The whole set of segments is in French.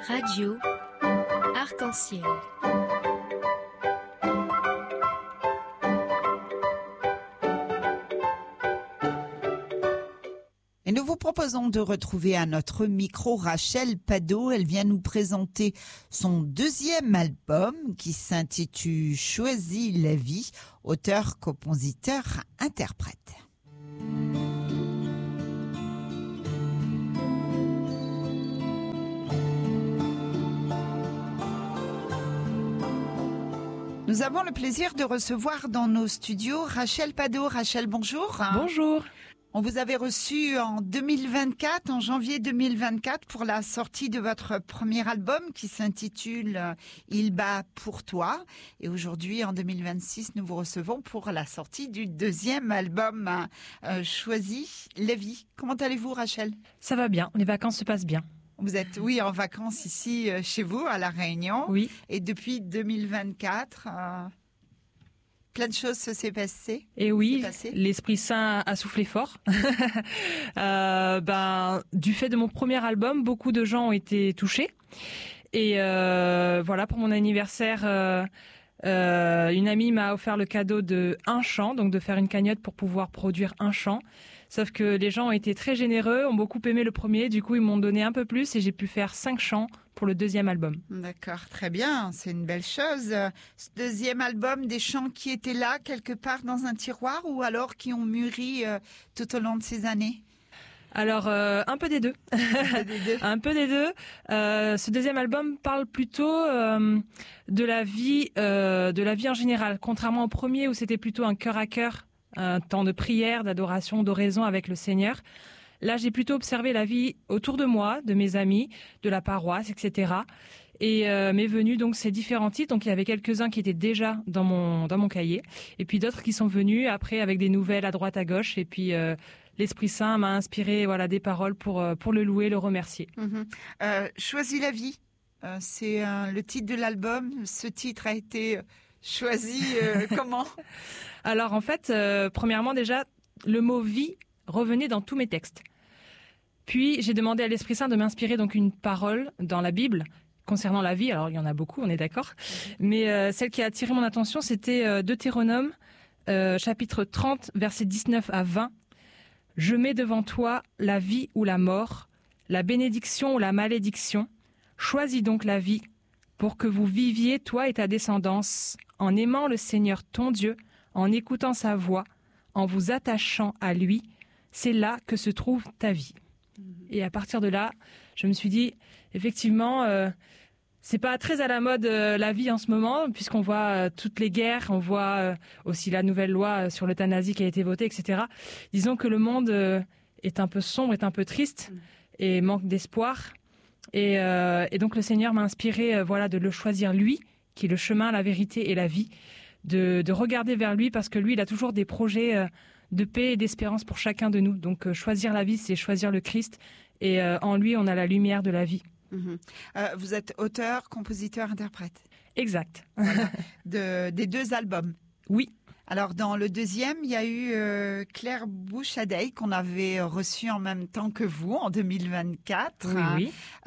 Radio Arc-en-Ciel. Et nous vous proposons de retrouver à notre micro Rachel Padeau. Elle vient nous présenter son deuxième album qui s'intitule Choisis la vie, auteur, compositeur, interprète. Nous avons le plaisir de recevoir dans nos studios Rachel Padeau. Rachel, bonjour. Bonjour. On vous avait reçu en 2024, en janvier 2024, pour la sortie de votre premier album qui s'intitule Il bat pour toi. Et aujourd'hui, en 2026, nous vous recevons pour la sortie du deuxième album Choisis la vie. Comment allez-vous, Rachel ? Ça va bien, les vacances se passent bien. Vous êtes, oui, en vacances ici chez vous, à La Réunion. Oui. Et depuis 2024, plein de choses se sont passées. Et oui, l'Esprit Saint a soufflé fort. Du fait de mon premier album, beaucoup de gens ont été touchés. Et voilà, pour mon anniversaire, une amie m'a offert le cadeau de un chant, donc de faire une cagnotte pour pouvoir produire un chant. Sauf que les gens ont été très généreux, ont beaucoup aimé le premier, du coup ils m'ont donné un peu plus et j'ai pu faire 5 chants pour le deuxième album. D'accord, très bien, c'est une belle chose. Ce deuxième album, des chants qui étaient là quelque part dans un tiroir ou alors qui ont mûri tout au long de ces années ? Alors un peu des deux. Un peu des deux. Ce deuxième album parle plutôt de la vie en général, contrairement au premier où c'était plutôt un cœur à cœur, un temps de prière, d'adoration, d'oraison avec le Seigneur. Là, j'ai plutôt observé la vie autour de moi, de mes amis, de la paroisse, etc. Et m'est venu donc ces différents titres. Donc il y avait quelques-uns qui étaient déjà dans mon cahier, et puis d'autres qui sont venus après avec des nouvelles à droite à gauche. Et puis l'Esprit Saint m'a inspiré, voilà, des paroles pour le louer, le remercier. Choisis la vie, c'est le titre de l'album. Ce titre a été choisi comment ? Alors en fait, premièrement déjà, le mot vie revenait dans tous mes textes. Puis j'ai demandé à l'Esprit Saint de m'inspirer donc une parole dans la Bible concernant la vie. Alors il y en a beaucoup, on est d'accord. Mais celle qui a attiré mon attention, c'était Deutéronome, chapitre 30, versets 19 à 20. Je mets devant toi la vie ou la mort, la bénédiction ou la malédiction. Choisis donc la vie pour que vous viviez, toi et ta descendance, en aimant le Seigneur ton Dieu, en écoutant sa voix, en vous attachant à lui. C'est là que se trouve ta vie. Et à partir de là, je me suis dit, effectivement, c'est pas très à la mode la vie en ce moment, puisqu'on voit toutes les guerres, on voit aussi la nouvelle loi sur l'euthanasie qui a été votée, etc. Disons que le monde est un peu sombre, est un peu triste et manque d'espoir. Et donc le Seigneur m'a inspiré, de le choisir lui, qui est le chemin, la vérité et la vie, de regarder vers lui parce que lui, il a toujours des projets de paix et d'espérance pour chacun de nous. Donc choisir la vie, c'est choisir le Christ et en lui, on a la lumière de la vie. Vous êtes auteur, compositeur, interprète. Exact. Voilà. Des 2 albums. Oui. Alors dans le deuxième, il y a eu Claire Bouchadeille qu'on avait reçue en même temps que vous en 2024, oui.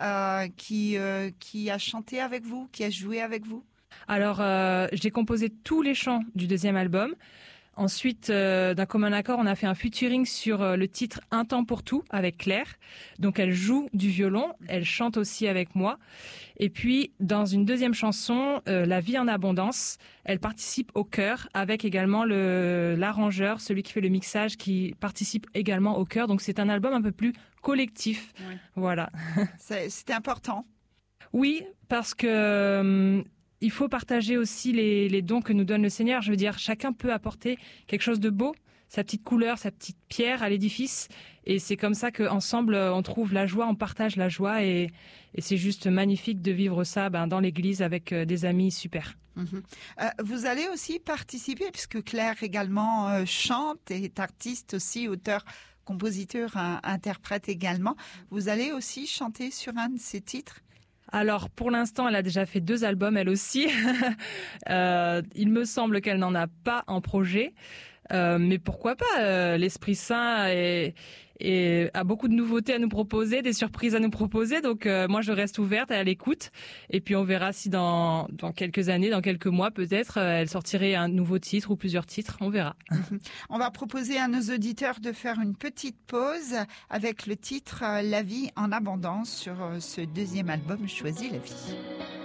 Qui a chanté avec vous, qui a joué avec vous. Alors j'ai composé tous les chants du deuxième album. Ensuite, d'un commun accord, on a fait un featuring sur le titre Un temps pour tout avec Claire. Donc elle joue du violon, elle chante aussi avec moi. Et puis dans une deuxième chanson, La vie en abondance, elle participe au chœur avec également l'arrangeur, celui qui fait le mixage, qui participe également au chœur. Donc c'est un album un peu plus collectif. Oui. Voilà. C'était important. Oui, parce que il faut partager aussi les dons que nous donne le Seigneur. Je veux dire, chacun peut apporter quelque chose de beau, sa petite couleur, sa petite pierre à l'édifice. Et c'est comme ça qu'ensemble, on trouve la joie, on partage la joie. Et c'est juste magnifique de vivre ça dans l'église avec des amis super. Vous allez aussi participer, puisque Claire également chante et est artiste aussi, auteur, compositeur, interprète également. Vous allez aussi chanter sur un de ses titres ? Alors, pour l'instant, elle a déjà fait 2 albums, elle aussi. Il me semble qu'elle n'en a pas en projet. Mais pourquoi pas, l'Esprit Saint a beaucoup de nouveautés à nous proposer, des surprises à nous proposer. Donc moi, je reste ouverte à l'écoute. Et puis on verra si dans quelques années, dans quelques mois peut-être, elle sortirait un nouveau titre ou plusieurs titres. On verra. On va proposer à nos auditeurs de faire une petite pause avec le titre La vie en abondance sur ce deuxième album Choisis la vie.